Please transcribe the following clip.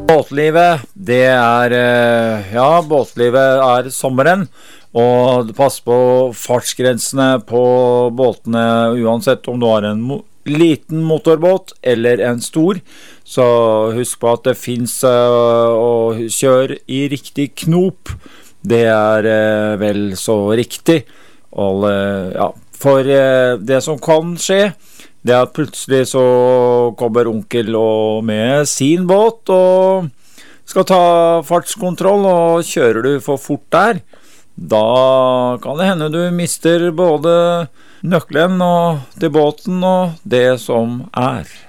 Båtlivet, det båtlivet sommeren, og pass på fartsgrensene på båtene, uansett om du har en liten motorbåt eller en stor, så husk på at det finnes å kjøre i riktig knop. Det vel så riktig. For det som kan skje, det at plutselig så kommer onkel og med sin båt og skal ta fartskontroll, og kjører du for fort der, da kan det hende du mister både nøkkelen og til båten og det som